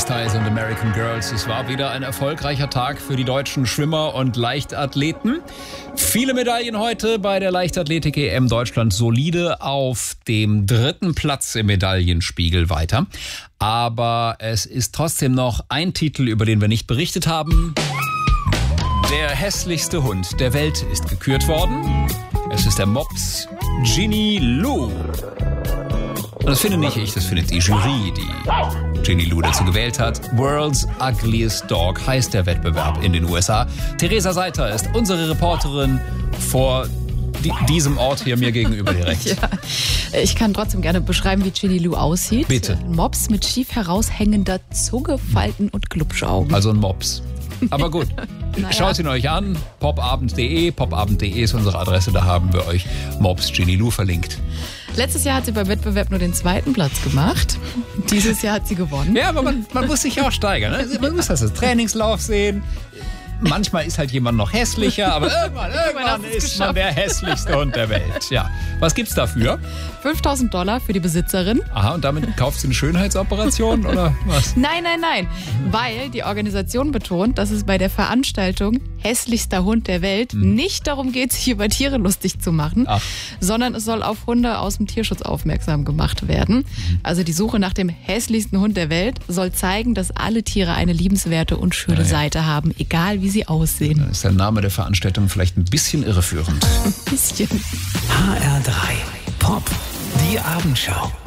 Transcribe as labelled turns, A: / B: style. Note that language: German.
A: Styles und American Girls. Es war wieder ein erfolgreicher Tag für die deutschen Schwimmer und Leichtathleten. Viele Medaillen heute bei der Leichtathletik-EM. Deutschland solide auf dem 3. Platz im Medaillenspiegel weiter. Aber es ist trotzdem noch ein Titel, über den wir nicht berichtet haben. Der hässlichste Hund der Welt ist gekürt worden. Es ist der Mops Ginny Lou. Und das finde nicht ich, das findet die Jury, die Ginny Lou dazu gewählt hat. World's Ugliest Dog heißt der Wettbewerb in den USA. Theresa Seiter ist unsere Reporterin vor diesem Ort hier mir gegenüber direkt.
B: Ja. Ich kann trotzdem gerne beschreiben, wie Ginny Lou aussieht.
A: Bitte.
B: Ein Mops mit schief heraushängender Zunge, Falten und Glubschaugen.
A: Also ein Mops. Aber gut,
B: Naja.
A: Schaut ihn euch an, popabend.de. Popabend.de ist unsere Adresse, da haben wir euch Mops Ginny Lou verlinkt.
B: Letztes Jahr hat sie beim Wettbewerb nur den 2. Platz gemacht. Dieses Jahr hat sie gewonnen.
A: Ja, aber man muss sich ja auch steigern. Ne? Man muss das als Trainingslauf sehen. Manchmal ist halt jemand noch hässlicher, aber irgendwann ist man der hässlichste Hund der Welt. Ja. Was gibt's dafür?
B: $5.000 für die Besitzerin.
A: Aha, und damit kauft sie eine Schönheitsoperation oder was?
B: Nein. Weil die Organisation betont, dass es bei der Veranstaltung hässlichster Hund der Welt nicht darum geht, sich über Tiere lustig zu machen, sondern es soll auf Hunde aus dem Tierschutz aufmerksam gemacht werden. Also die Suche nach dem hässlichsten Hund der Welt soll zeigen, dass alle Tiere eine liebenswerte und schöne Seite haben, egal wie sie aussehen.
A: Dann ist der Name der Veranstaltung vielleicht ein bisschen irreführend.
B: Ein bisschen.
C: HR3 Pop, die Abendschau.